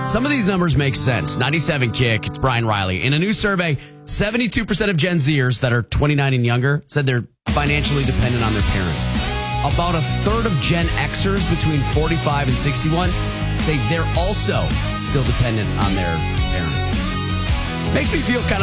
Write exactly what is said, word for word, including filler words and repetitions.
Some of these numbers make sense. ninety-seven Kick, it's Brian Riley. In a new survey, seventy-two percent of Gen Zers that are twenty-nine and younger said they're financially dependent on their parents. About a third of Gen Xers between forty-five and sixty-one say they're also still dependent on their parents. Makes me feel kind of